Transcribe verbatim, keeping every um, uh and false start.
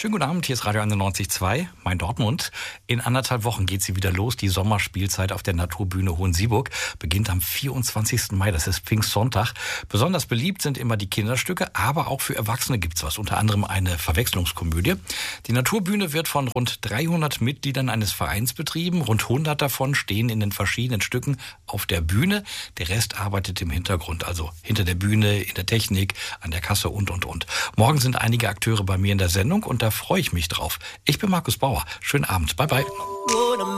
Schönen guten Abend, hier ist Radio einundneunzig Komma zwei, mein Dortmund. In anderthalb Wochen geht sie wieder los. Die Sommerspielzeit auf der Naturbühne Hohensieburg beginnt am vierundzwanzigsten Mai, das ist Pfingstsonntag. Besonders beliebt sind immer die Kinderstücke, aber auch für Erwachsene gibt's was, unter anderem eine Verwechslungskomödie. Die Naturbühne wird von rund dreihundert Mitgliedern eines Vereins betrieben. Rund hundert davon stehen in den verschiedenen Stücken auf der Bühne. Der Rest arbeitet im Hintergrund, also hinter der Bühne, in der Technik, an der Kasse und, und, und. Morgen sind einige Akteure bei mir in der Sendung und da freue ich mich drauf. Ich bin Markus Bauer. Schönen Abend. Bye, bye.